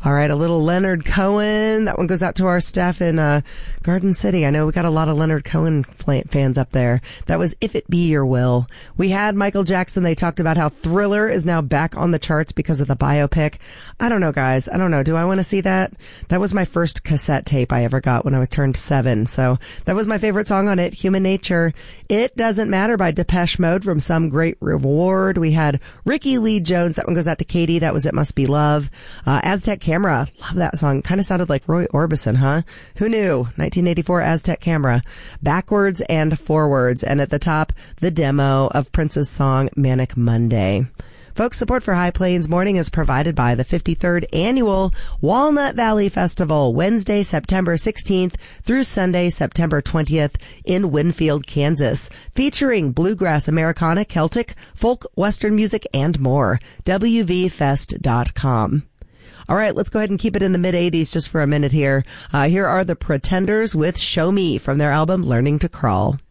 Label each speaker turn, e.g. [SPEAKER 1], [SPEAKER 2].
[SPEAKER 1] All right, a little Leonard Cohen. That one goes out to our staff in Garden City. I know we got a lot of Leonard Cohen fans up there. That was If It Be Your Will. We had Michael Jackson. They talked about how Thriller is now back on the charts because of the biopic. I don't know, guys. I don't know. Do I want to see that? That was my first cassette tape I ever got when I was turned 7. So that was my favorite song on it, Human Nature. It Doesn't Matter by Depeche Mode from Some Great Reward. We had Ricky Lee Jones. That one goes out to Katie. That was It Must Be Love. Aztec Camera. Love that song. Kind of sounded like Roy Orbison, huh? Who knew? 1984 Aztec Camera. Backwards and Forwards. And at the top, the demo of Prince's song Manic Monday. Folks, support for High Plains Morning is provided by the 53rd Annual Walnut Valley Festival, Wednesday, September 16th through Sunday, September 20th in Winfield, Kansas, featuring bluegrass, Americana, Celtic, folk, Western music, and more. WVFest.com. All right, let's go ahead and keep it in the mid-'80s just for a minute here. Here are the Pretenders with Show Me from their album Learning to Crawl.